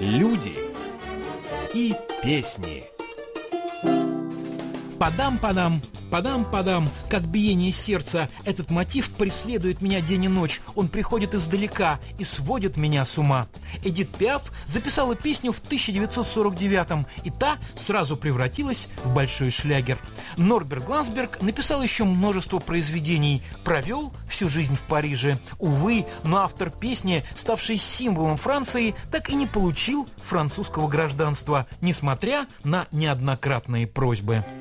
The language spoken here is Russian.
люди и песни. Падам-падам, падам-падам, как биение сердца. Этот мотив преследует меня день и ночь. Он приходит издалека и сводит меня с ума. Эдит Пиаф записала песню в 1949-м, и та сразу превратилась в большой шлягер. Норберт Глансберг написал еще множество произведений, провел всю жизнь в Париже. Увы, но автор песни, ставший символом Франции, так и не получил французского гражданства, несмотря на неоднократные просьбы.